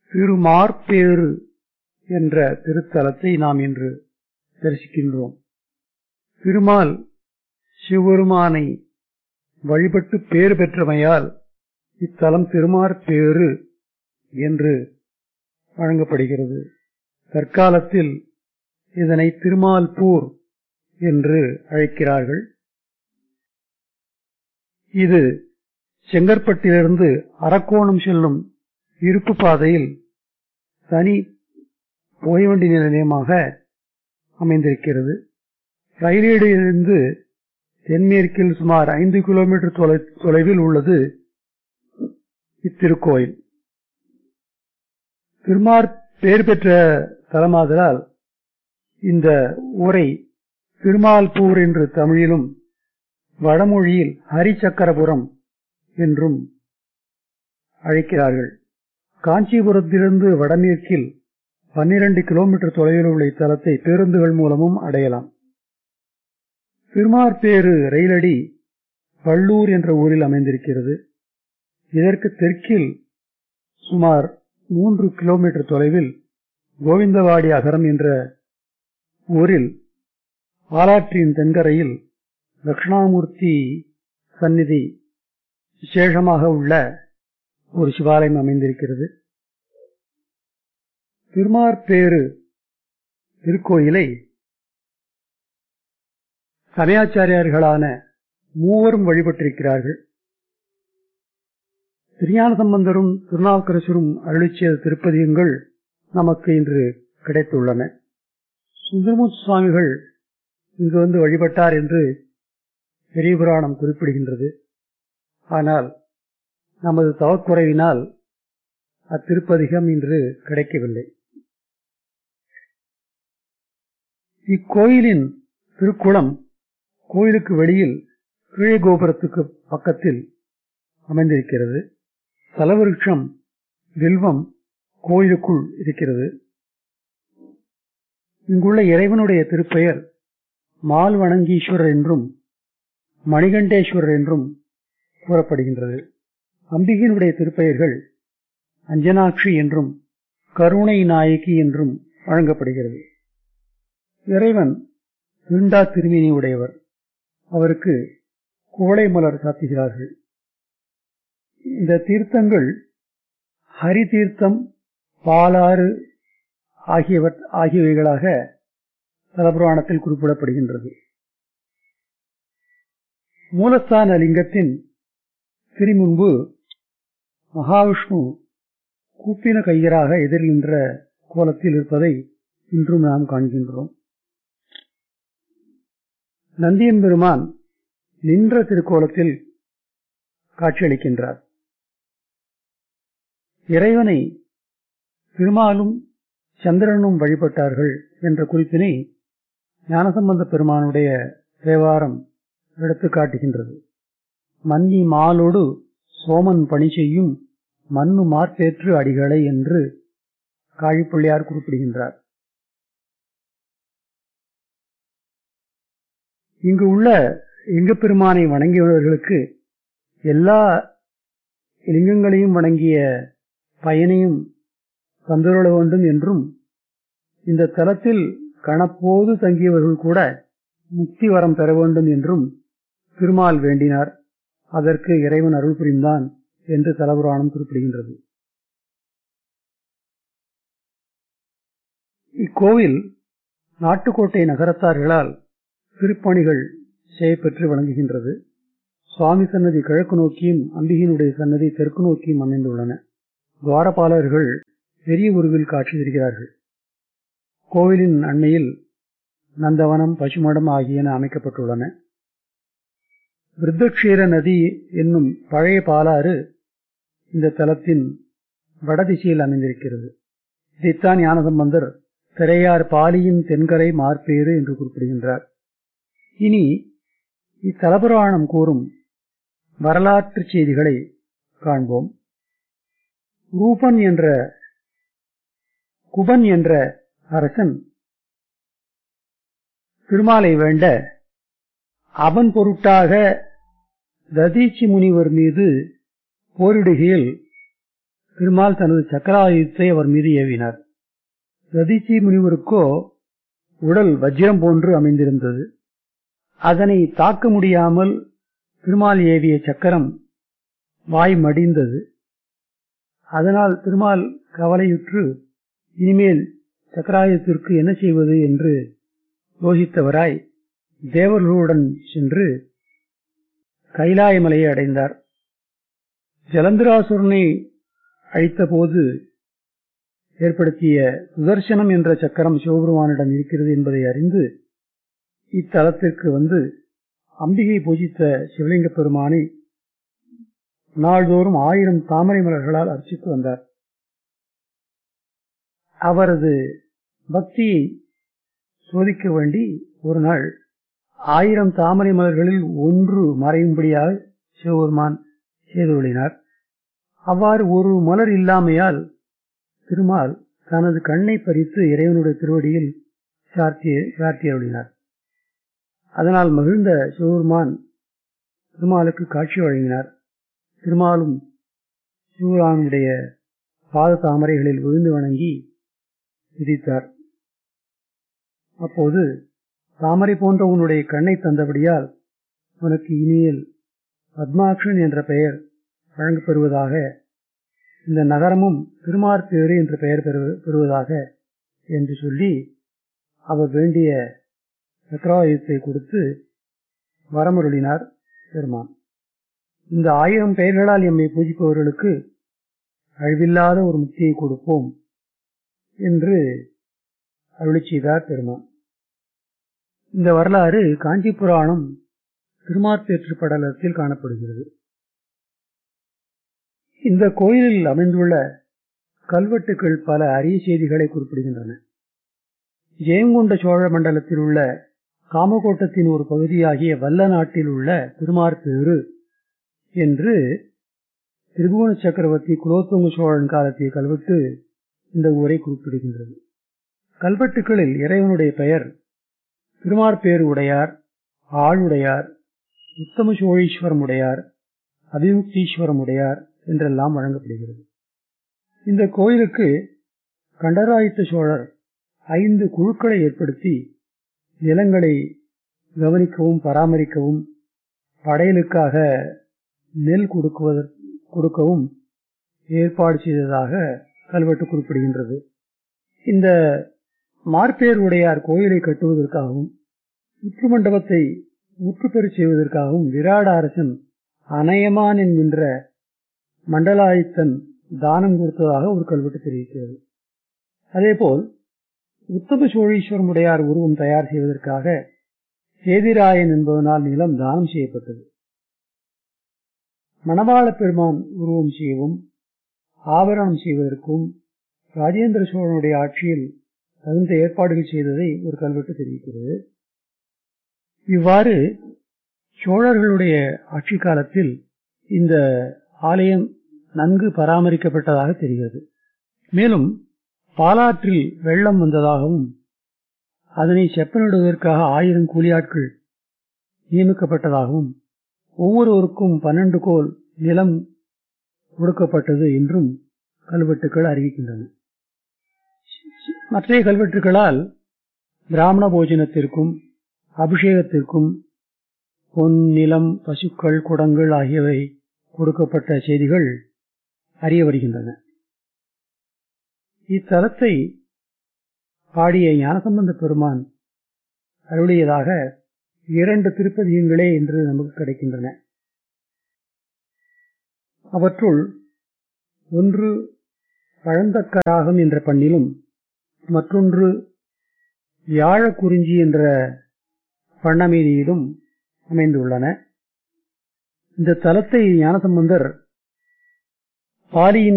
திருமார்பேறு என்ற திருத்தலத்தை நாம் இன்று தரிசிக்கின்றோம். திருமால் சிவபெருமானை வழிபட்டு பேறு பெற்றமையால் இத்தலம் திருமார்பேறு என்று வழங்கப்படுகிறது. தற்காலத்தில் இதனை திருமால்பூர் என்று அழைக்கிறார்கள். இது செங்கற்பட்டிலிருந்து அரக்கோணம் செல்லும் இருப்பு பாதையில் தனி புகைவண்டி நிலையமாக அமைந்திருக்கிறது. ரயிலேடியிலிருந்து தென்மேற்கில் சுமார் 5 கிலோமீட்டர் தொலைவில் உள்ளது இத்திருக்கோயில். திருமார் பேர் பெற்ற தலமாதலால் இந்த ஊரை திருமால்பூர் என்று தமிழிலும் வடமொழியில் ஹரிசக்கரபுரம் என்றும் அழைக்கிறார்கள். காஞ்சிபுரத்திலிருந்து வடமேற்கில் 12 கிலோமீட்டர் தொலைவில் உள்ள இத்தலத்தை பேருந்துகள் மூலமும் அடையலாம். திருமார்பேறு ரயிலடி பள்ளூர் என்ற ஊரில் அமைந்திருக்கிறது. இதற்கு தெற்கில் சுமார் 3 கிலோமீட்டர் தொலைவில் கோவிந்தவாடி அகரம் என்ற ஊரில் பாலாற்றின் தென்கரையில் தட்சிணாமூர்த்தி சந்நிதி விசேஷமாக உள்ள ஒரு சிவாலயம் அமைந்திருக்கிறது. திருமார்பேறு திருக்கோயிலை சமயாச்சாரியார்களான மூவரும் வழிபட்டிருக்கிறார்கள். திருஞான சம்பந்தரும் திருநாவுக்கரசரும் அருளிச் செய்த திருப்பதிகங்கள் நமக்கு இன்று கிடைத்துள்ளன. சுந்தரமூர்த்தி சுவாமிகள் இங்கு வந்து வழிபட்டார் என்று பெரிய புராணம் குறிப்பிடுகின்றது. ஆனால் நமது தவக்குறைவினால் அத்திருப்பதிகம் இன்று கிடைக்கவில்லை. இக்கோயிலின் திருக்குளம் கோயிலுக்கு வெளியில் கீழே கோபுரத்துக்கு பக்கத்தில் அமைந்திருக்கிறது. தலவிருட்சம் வில்வம் கோயிலுக்குள் இருக்கிறது. இங்குள்ள இறைவனுடைய திருப்பெயர் மால்வணங்கீஸ்வரர் என்றும் மணிகண்டேஸ்வரர் என்றும் கூறப்படுகின்றது. அம்பிகையினுடைய திருப்பெயர்கள் அஞ்சனாட்சி என்றும் கருணை நாயகி என்றும் வழங்கப்படுகிறது. இறைவன் நீண்டா திருமேனி உடையவர். அவருக்கு கோடை மலர் சாத்துகிறார்கள். இந்த தீர்த்தங்கள் ஹரி தீர்த்தம், பாலாறு ஆகியவைகளாக தலபுராணத்தில் குறிப்பிடப்படுகின்றது. மூலஸ்தான லிங்கத்தின் திருமுன்பு மகாவிஷ்ணு கூப்பின கையராக எதிரில் நின்ற கோலத்தில் இருப்பதை இன்றும் நாம் காண்கின்றோம். நந்தியன் பெருமான் நின்ற திருக்கோலத்தில் காட்சியளிக்கின்றார். இறைவனை திருமாலும் சந்திரனும் வழிபட்டார்கள் என்ற குறிப்பினை ஞானசம்பந்த பெருமானுடைய தேவாரம் எடுத்து காட்டுகின்றது. மன்னி மாலோடு சோமன் பணி செய்யும் மண்ணு மார்பேற்று அடிகளை என்று காழிப்பிள்ளையார் குறிப்பிடுகின்றார். இங்கு உள்ள லிங்கப்பெருமானை வணங்கியவர்களுக்கு எல்லா லிங்கங்களையும் வணங்கிய பயனையும் தந்துள்ள வேண்டும் என்றும், இந்த தலத்தில் கணப்போது தங்கியவர்கள் கூட முக்தி வரம் பெற வேண்டும் என்றும் திருமால் வேண்டினார். அதற்கு இறைவன் அருள் புரிந்தான் என்று தலபுராணம் குறிப்பிடுகின்றது. இக்கோவில் நாட்டுக்கோட்டை நகரத்தார்களால் திருப்பணிகள் செய்யப்பெற்று வழங்குகின்றது. சுவாமி சன்னதி கிழக்கு நோக்கியும் அம்பிகையினுடைய சன்னதி தெற்கு நோக்கியும் அமைந்துள்ளன. துவாரபாலர்கள் பெரிய உருவில் காட்சி தருகிறார்கள். கோவிலின் அண்மையில் நந்தவனம், பசுமடம் ஆகியன அமைக்கப்பட்டுள்ளன. விருத்தக்ஷீர நதி என்னும் பழைய பாலாறு இந்த தலத்தின் வடதிசையில் அமைந்திருக்கிறது. இதைத்தான் ஞானசம்பந்தர் திரையார் பாலியின் தென்கரை மார்பேறு என்று குறிப்பிடுகின்றார். இனி இத்தலபுராணம் கூறும் வரலாற்று செய்திகளை காண்போம். குபன் என்ற அரசன் திருமாலை வேண்ட அவன் பொருட்டாக ததீச்சி முனிவர் மீது போரிடுகையில் திருமால் தனது சக்கராயுதத்தை அவர் மீது ஏவினார். ததீச்சி முனிவருக்கோ உடல் வஜ்ரம் போன்று அமைந்திருந்தது. அதனை தாக்க முடியாமல் திருமால் ஏவிய சக்கரம் வாய் மடிந்தது. அதனால் திருமால் கவலையுற்று இனிமேல் சக்கராயுதத்திற்கு என்ன செய்வது என்று யோசித்தவராய் தேவர்களுடன் சென்று கைலாய மலையை அடைந்தார். ஜலந்திராசுரனை அழித்த போது ஏற்படுத்திய சுதர்சனம் என்ற சக்கரம் சிவபெருமானிடம் இருக்கிறது என்பதை அறிந்து இத்தலத்திற்கு வந்து அம்பிகை பூஜித்த சிவலிங்க பெருமானை நாள்தோறும் 1000 தாமரை மலர்களால் அர்ச்சித்து வந்தார். அவரது பக்தியை சோதிக்க வேண்டி ஒரு நாள் 1000 தாமரை மலர்களில் ஒன்று மறையும்படியாக சிவபெருமான் செய்துள்ளினார். அவ்வாறு ஒரு மலர் இல்லாமையால் திருமால் தனது கண்ணை பறித்து இறைவனுடைய திருவடியில் சார்த்தி அருளினார். அதனால் மகிழ்ந்த சிவபெருமான் திருமாலுக்கு காட்சி வழங்கினார். திருமாலும் சிவபெருமானுடைய பாத தாமரைகளில் விழுந்து வணங்கி விதித்தார். அப்போது தாமரை போன்ற உன்னுடைய கண்ணை தந்தபடியால் உனக்கு இனியல் பத்மாக்ஷன் என்ற பெயர் வழங்கப்பெறுவதாக, இந்த நகரமும் திருமார்பேறு என்ற பெயர் பெறுவதாக என்று சொல்லி அவர் வேண்டிய சக்கராயுதத்தை கொடுத்து வரமருளினார் பெருமான். இந்த 1000 பெயர்களால் எம்மை பூஜிப்பவர்களுக்கு அழிவில்லாத ஒரு முக்தியை கொடுப்போம் என்று அருளி செய்தார் பெருமான். இந்த வரலாறு காஞ்சி புராணம் திருமார்பேற்று படலத்தில் காணப்படுகிறது. இந்த கோயிலில் அமைந்துள்ள கல்வெட்டுக்கள் பல அரிய செய்திகளை குறிப்பிடுகின்றன. ஜெயங்கொண்ட சோழ மண்டலத்தில் உள்ள காமகோட்டத்தின் ஒரு பகுதியாகிய வல்ல நாட்டில் உள்ள திருமார்பேறு என்று திரிபுவன சக்கரவர்த்தி குலோத்துங்க சோழன் காலத்திய கல்வெட்டு இந்த ஊரை குறிப்பிடுகின்றது. கல்வெட்டுக்களில் இறைவனுடைய பெயர் திருமார்பேறு உடையார், ஆளுடையார், உத்தம சோழீஸ்வரம் உடையார், அபிமுக்தீஸ்வரம் உடையார் என்றெல்லாம் வழங்கப்படுகிறது. இந்த கோயிலுக்கு கண்டராதித்த சோழர் 5 குழுக்களை ஏற்படுத்தி நிலங்களை கவனிக்கவும் பராமரிக்கவும் படையலுக்காக நெல் கொடுக்கவும் ஏற்பாடு செய்ததாக கல்வெட்டு குறிப்பிடுகின்றது. இந்த மார்பேர் உடையார் கோயிலை கட்டுவதற்காகவும் உற்று மண்டபத்தை முற்றுப்பெறச் செய்வதற்காகவும் விராட அரசன் அநயமான் என்கின்ற மண்டலாயுத்தன் தானம் கொடுத்ததாக ஒரு கல்வெட்டு தெரிவிக்கிறது. அதேபோல் உத்தம சோழீஸ்வரம் உடையார் உருவம் தயார் செய்வதற்காக சேதிராயன் என்பதனால் நிலம் தானம் செய்யப்பட்டது. மணவாள பெருமான் உருவம் செய்யவும் ஆபரணம் செய்வதற்கும் ராஜேந்திர சோழனுடைய ஆட்சியில் தகுந்த ஏற்பாடுகள் செய்ததை ஒரு கல்வெட்டு தெரிவிக்கிறது. இவ்வாறு சோழர்களுடைய ஆட்சி காலத்தில் இந்த ஆலயம் நன்கு பராமரிக்கப்பட்டதாக தெரிகிறது. மேலும் பாலாற்றில் வெள்ளம் வந்ததாகவும் அதனை செப்பனிடுவதற்காக 1000 கூலியாட்கள் நியமிக்கப்பட்டதாகவும் ஒவ்வொருவருக்கும் 12 கோல் நிலம் கொடுக்கப்பட்டது என்றும் கல்வெட்டுக்கள் அறிவிக்கின்றன. மற்ற கல்வெட்டுகளால் பிராமண போஜனத்திற்கும் அபிஷேகத்திற்கும் பொன், நிலம், பசுக்கள், குடங்கள் ஆகியவை கொடுக்கப்பட்ட செய்திகள் அறிய வருகின்றன. இத்தலத்தை பாடிய ஞானசம்பந்த பெருமான் அருளியதாக 2 திருப்பதிகங்களே என்று நமக்கு கிடைக்கின்றன. அவற்றுள் ஒன்று பழந்தக்கராகம் என்ற பண்ணிலும் மற்றொன்று வியாழ குறிஞ்சி என்ற பண்ணமைதியிலும் அமைந்துள்ளன. இந்த தலத்தை ஞானசம்பந்தர் பாலியின்